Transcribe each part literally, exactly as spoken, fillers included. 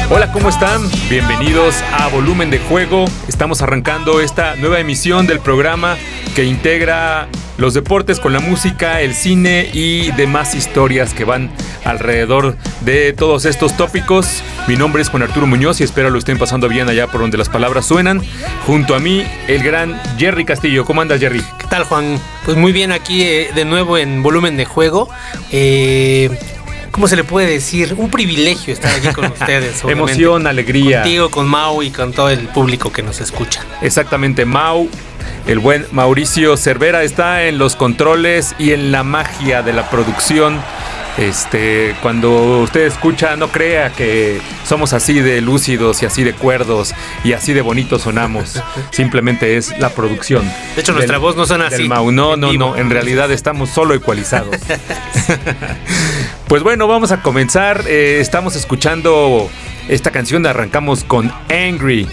Hola, ¿cómo están? Bienvenidos a Volumen de Juego. Estamos arrancando esta nueva emisión del programa que integra los deportes con la música, el cine y demás historias que van alrededor de todos estos tópicos. Mi nombre es Juan Arturo Muñoz y espero lo estén pasando bien allá por donde las palabras suenan. Junto a mí, el gran Jerry Castillo. ¿Cómo andas, Jerry? ¿Qué tal, Juan? Pues muy bien, aquí eh, de nuevo en Volumen de Juego. Eh... ¿Cómo se le puede decir? Un privilegio estar aquí con ustedes. Emoción, alegría. Contigo, con Mau y con todo el público que nos escucha. Exactamente, Mau, el buen Mauricio Cervera está en los controles y en la magia de la producción. Este, cuando usted escucha, no crea que somos así de lúcidos y así de cuerdos y así de bonitos sonamos. Simplemente es la producción. De hecho, nuestra del, voz no suena así. Mau. No, no, no. En realidad estamos solo ecualizados. Pues bueno, vamos a comenzar. Eh, estamos escuchando esta canción. Arrancamos con Angry,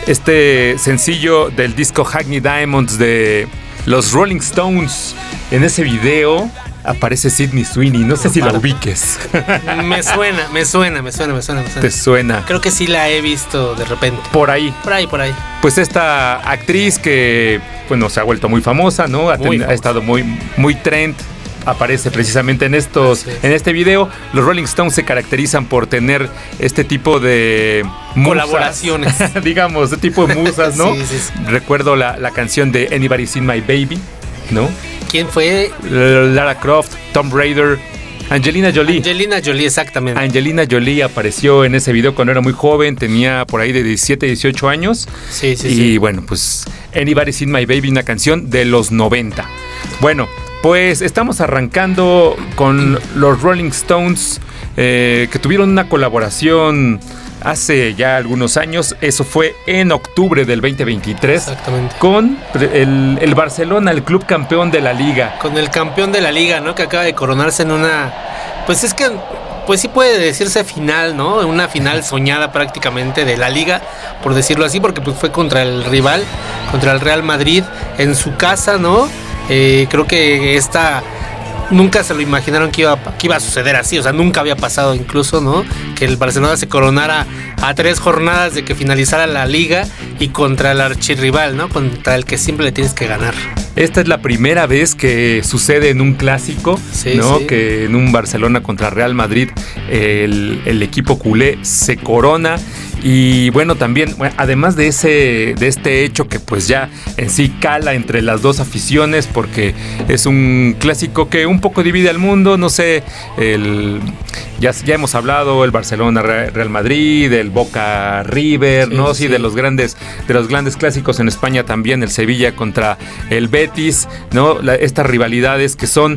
este sencillo del disco Hackney Diamonds de los Rolling Stones. En ese video aparece Sydney Sweeney, no sé no, si para. la ubiques. Me suena, me suena, me suena, me suena, me suena. ¿Te suena? Creo que sí la he visto de repente. Por ahí. Por ahí, por ahí. Pues esta actriz que, bueno, se ha vuelto muy famosa, ¿no? Ha, ten, ha estado muy, muy trend. Aparece precisamente en estos, en este video. Los Rolling Stones se caracterizan por tener este tipo de musas, colaboraciones, digamos, de tipo de musas, ¿no? Sí, sí, sí. Recuerdo la, la canción de Anybody Seen My Baby, ¿no? ¿Quién fue? Lara Croft, Tomb Raider, Angelina Jolie. Angelina Jolie, exactamente. Angelina Jolie apareció en ese video cuando era muy joven, tenía por ahí de diecisiete, dieciocho años. Sí, sí, y sí. Y bueno, pues Anybody Seen My Baby, una canción de los noventa. Bueno, pues estamos arrancando con los Rolling Stones, eh, que tuvieron una colaboración hace ya algunos años. Eso fue en octubre del veinte veintitrés. Exactamente. Con el, el Barcelona, el club campeón de la Liga. Con el campeón de la Liga, ¿no? Que acaba de coronarse en una... Pues es que... Pues sí puede decirse final, ¿no? Una final soñada prácticamente de la Liga, por decirlo así, porque pues fue contra el rival, contra el Real Madrid, en su casa, ¿no? Eh, creo que esta... Nunca se lo imaginaron que iba, que iba a suceder así, o sea, nunca había pasado incluso, ¿no? Que el Barcelona se coronara a tres jornadas de que finalizara la Liga y contra el archirrival, ¿no? Contra el que siempre le tienes que ganar. Esta es la primera vez que sucede en un clásico, sí, ¿no? Sí. Que en un Barcelona contra Real Madrid el, el equipo culé se corona. Y bueno, también, bueno, además de ese, de este hecho que pues ya en sí cala entre las dos aficiones, porque es un clásico que un poco divide al mundo, no sé, el, ya, ya hemos hablado, el Barcelona Real Madrid, el Boca River, sí, ¿no? Sí, sí, de los grandes, de los grandes clásicos en España también, el Sevilla contra el Betis, ¿no? La, estas rivalidades que son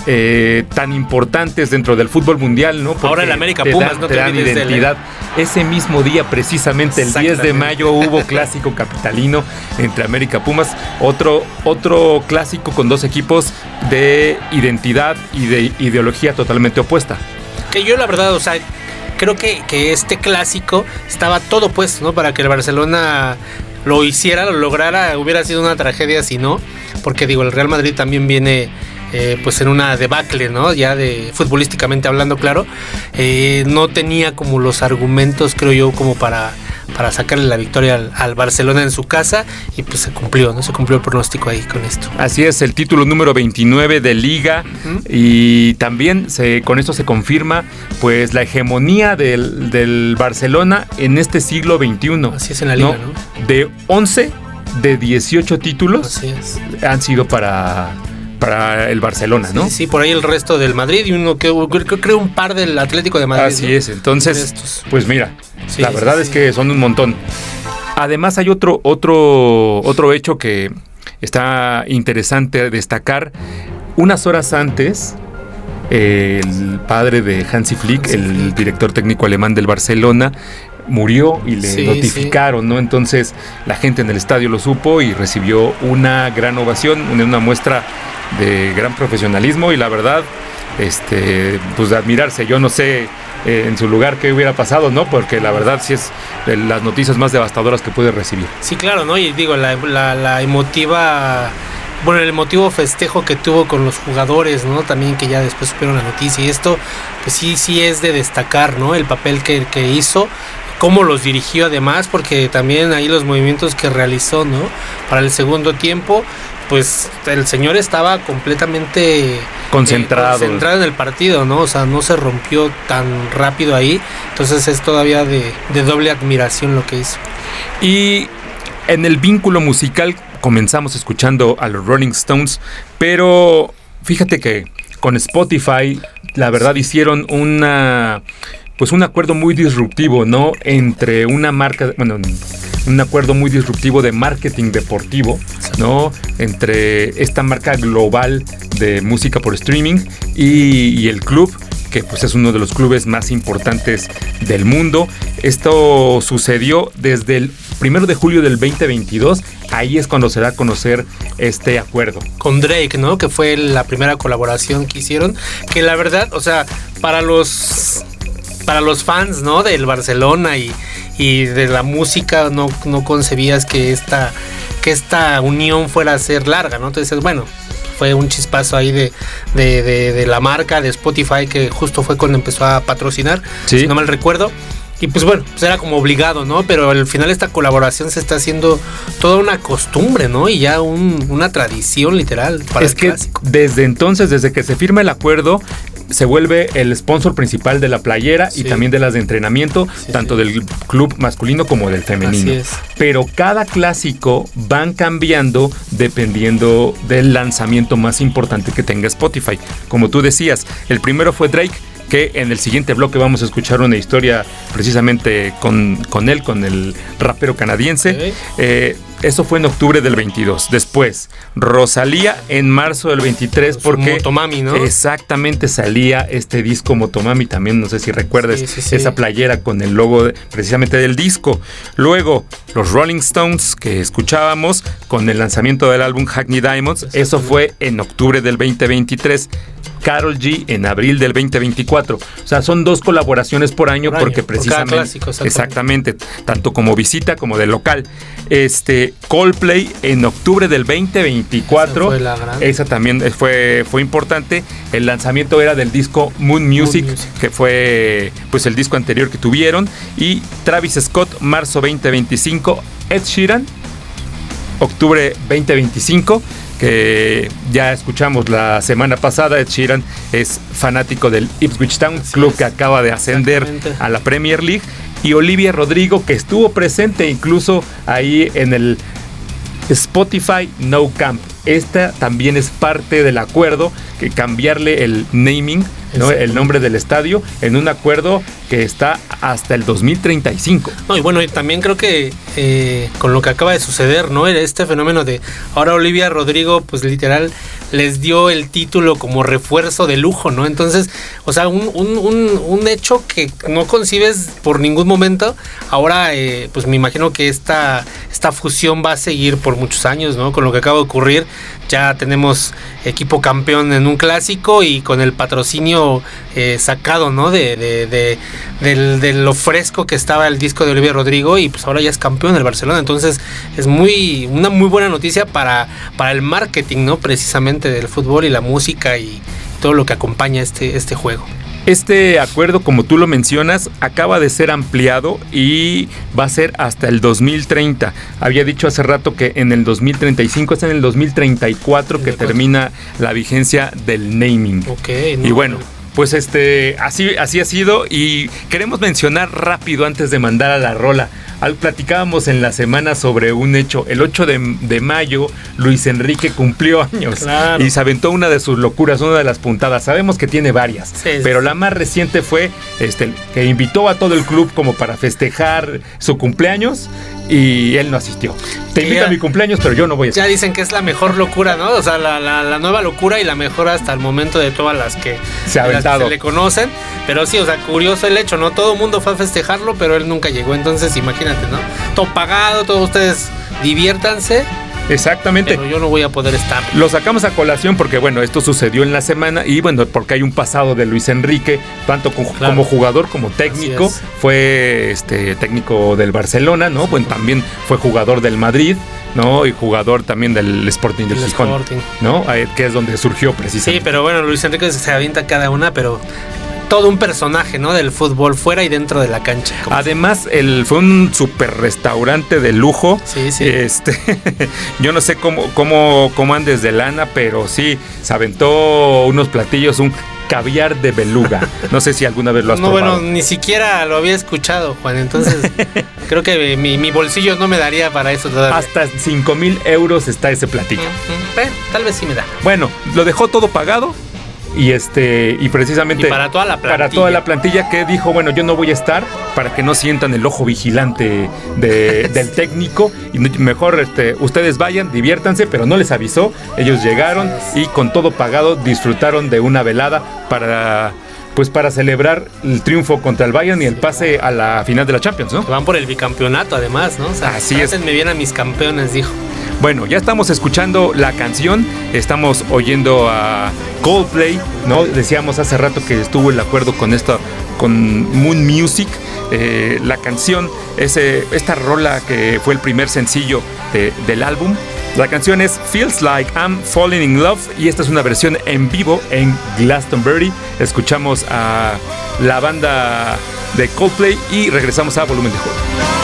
eh, tan importantes dentro del fútbol mundial, ¿no? Porque ahora el América Pumas, dan, no te, te dan identidad. Ese mismo día, precisamente el diez de mayo, hubo clásico capitalino entre América Pumas, otro, otro clásico con dos equipos de identidad y de ideología totalmente opuesta. Que yo la verdad, o sea, creo que, que este clásico estaba todo puesto, ¿no? Para que el Barcelona lo hiciera, lo lograra. Hubiera sido una tragedia si no, porque digo, el Real Madrid también viene... Eh, pues en una debacle, ¿no? Ya de futbolísticamente hablando, claro. Eh, no tenía como los argumentos, creo yo, como para, para sacarle la victoria al, al Barcelona en su casa, y pues se cumplió, ¿no? Se cumplió el pronóstico ahí con esto. Así es, el título número veintinueve de Liga, uh-huh. Y también se, con esto se confirma pues la hegemonía del, del Barcelona en este siglo veintiuno. Así es en la Liga, ¿no? ¿no? De once de dieciocho títulos. Así es. Han sido para... para el Barcelona, ¿no? Sí, sí, por ahí el resto del Madrid y uno que creo, creo un par del Atlético de Madrid. Así ¿no? es, entonces, pues mira, sí, la verdad sí, es sí. que son un montón. Además hay otro, otro, otro hecho que está interesante destacar. Unas horas antes, el padre de Hansi Flick, Hansi el Flick. director técnico alemán del Barcelona, murió y le sí, notificaron, sí. ¿no? Entonces la gente en el estadio lo supo y recibió una gran ovación, una, una muestra de gran profesionalismo y la verdad, este, pues de admirarse. Yo no sé eh, en su lugar qué hubiera pasado, ¿no? Porque la verdad sí es de las noticias más devastadoras que puede recibir. Sí, claro, ¿no? Y digo, la, la, la emotiva... Bueno, el emotivo festejo que tuvo con los jugadores, ¿no? También que ya después supieron la noticia y esto, pues sí, sí es de destacar, ¿no? El papel que, que hizo cómo los dirigió además, porque también ahí los movimientos que realizó, ¿no? Para el segundo tiempo, pues el señor estaba completamente concentrado. Eh, concentrado en el partido, ¿no? O sea, no se rompió tan rápido ahí. Entonces es todavía de, de doble admiración lo que hizo. Y en el vínculo musical comenzamos escuchando a los Rolling Stones, pero fíjate que con Spotify, la verdad, hicieron una... pues un acuerdo muy disruptivo, ¿no? Entre una marca, bueno, un acuerdo muy disruptivo de marketing deportivo, ¿no? Entre esta marca global de música por streaming y, y el club, que pues es uno de los clubes más importantes del mundo. Esto sucedió desde el primero de julio del veinte veintidós. Ahí es cuando se da a conocer este acuerdo. Con Drake, ¿no? Que fue la primera colaboración que hicieron. Que la verdad, o sea, para los... para los fans, ¿no? Del Barcelona y, y de la música, no, no concebías que esta, que esta unión fuera a ser larga, ¿no? Entonces, bueno, fue un chispazo ahí de, de, de, de la marca, de Spotify, que justo fue cuando empezó a patrocinar, ¿sí? Si no mal recuerdo. Y pues bueno, pues era como obligado, ¿no? Pero al final esta colaboración se está haciendo toda una costumbre, ¿no? Y ya un, una tradición literal para es el que clásico. Desde entonces, desde que se firma el acuerdo, se vuelve el sponsor principal de la playera, sí, y también de las de entrenamiento, sí, tanto sí, del club masculino como del femenino. Así es. Pero cada clásico van cambiando dependiendo del lanzamiento más importante que tenga Spotify. Como tú decías, el primero fue Drake, que en el siguiente bloque vamos a escuchar una historia precisamente con, con él, con el rapero canadiense. Okay. Eh, eso fue en octubre del veintidós. Después, Rosalía en marzo del veintitrés, porque Motomami, ¿no? Exactamente, salía este disco Motomami. También no sé si recuerdes, sí, sí, sí, esa playera con el logo de, precisamente del disco. Luego, los Rolling Stones, que escuchábamos con el lanzamiento del álbum Hackney Diamonds. Eso fue en octubre del veinte veintitrés. Karol G en abril del veinte veinticuatro. O sea, son dos colaboraciones por año, por año porque precisamente... Por clásico, exactamente. Tanto como visita como de local. Este, Coldplay en octubre del veinte veinticuatro. Esa, fue la gran... Esa también fue, fue importante. El lanzamiento era del disco Moon Music, Moon Music, que fue pues el disco anterior que tuvieron. Y Travis Scott, marzo veinte veinticinco. Ed Sheeran, octubre veinte veinticinco. Que ya escuchamos la semana pasada. Ed Sheeran es fanático del Ipswich Town, así club es, que acaba de ascender a la Premier League. Y Olivia Rodrigo, que estuvo presente incluso ahí en el Spotify No Camp. Esta también es parte del acuerdo, que cambiarle el naming, ¿no? El nombre del estadio, en un acuerdo que está hasta el dos mil treinta y cinco. No, y bueno, y también creo que eh, con lo que acaba de suceder, ¿no? Este fenómeno de ahora Olivia Rodrigo, pues literal les dio el título como refuerzo de lujo, ¿no? Entonces, o sea, un, un, un, un hecho que no concibes por ningún momento. Ahora, eh, pues me imagino que esta, esta fusión va a seguir por muchos años, ¿no? Con lo que acaba de ocurrir, ya tenemos equipo campeón en un clásico y con el patrocinio eh, sacado, ¿no? De, de, de, de, de lo fresco que estaba el disco de Olivia Rodrigo, y pues ahora ya es campeón del Barcelona. Entonces es muy una muy buena noticia para, para el marketing, ¿no? Precisamente del fútbol y la música y todo lo que acompaña este, este juego. Este acuerdo, como tú lo mencionas, acaba de ser ampliado y va a ser hasta el dos mil treinta. Había dicho hace rato que en el dos mil treinta y cinco, es en el dos mil treinta y cuatro que termina la vigencia del naming. Okay, no, y bueno, pues este así, así ha sido, y queremos mencionar rápido antes de mandar a la rola. Al, platicábamos en la semana sobre un hecho. El ocho de, de mayo, Luis Enrique cumplió años. Claro. Y se aventó una de sus locuras, una de las puntadas. Sabemos que tiene varias, sí, pero sí, la más reciente fue este, que invitó a todo el club como para festejar su cumpleaños, y él no asistió. Te invito ya a mi cumpleaños, pero yo no voy a asistir. Ya dicen que es la mejor locura, ¿no? O sea, la, la, la nueva locura y la mejor hasta el momento de todas las que se ha aventado, que se le conocen. Pero sí, o sea, curioso el hecho, ¿no? Todo el mundo fue a festejarlo, pero él nunca llegó. Entonces, imagínate, ¿no? Todo pagado, todos ustedes diviértanse. Exactamente. Pero yo no voy a poder estar. Lo sacamos a colación porque, bueno, esto sucedió en la semana y, bueno, porque hay un pasado de Luis Enrique, tanto como, claro, como jugador como técnico. Fue este técnico del Barcelona, ¿no? Bueno, también fue jugador del Madrid, ¿no? Y jugador también del Sporting de Gijón, ¿no? Que es donde surgió precisamente. Sí, pero bueno, Luis Enrique se avienta cada una, pero todo un personaje, ¿no? Del fútbol fuera y dentro de la cancha. Además, el, fue un super restaurante de lujo. Sí, sí. Este, yo no sé cómo, cómo, cómo andes de lana, pero sí, se aventó unos platillos, un caviar de beluga. No sé si alguna vez lo has no, probado. No, bueno, ni siquiera lo había escuchado, Juan. Entonces, creo que mi, mi bolsillo no me daría para eso todavía. Hasta cinco mil euros está ese platillo. Uh-huh. Bueno, tal vez sí me da. Bueno, lo dejó todo pagado. Y este y precisamente y para toda la plantilla. Para toda la plantilla que dijo, bueno, yo no voy a estar para que no sientan el ojo vigilante de, del técnico y mejor este, ustedes vayan, diviértanse, pero no les avisó. Ellos llegaron y con todo pagado disfrutaron de una velada para pues para celebrar el triunfo contra el Bayern y el pase a la final de la Champions, ¿no? Van por el bicampeonato además, ¿no? O sea, así es. Me bien a mis campeones, dijo. Bueno, ya estamos escuchando la canción, estamos oyendo a Coldplay, ¿no? Decíamos hace rato que estuvo el acuerdo con esto, con Moon Music. Eh, la canción, ese, esta rola que fue el primer sencillo de, del álbum. La canción es Feels Like I'm Falling in Love y esta es una versión en vivo en Glastonbury. Escuchamos a la banda de Coldplay y regresamos a Volumen de Juego.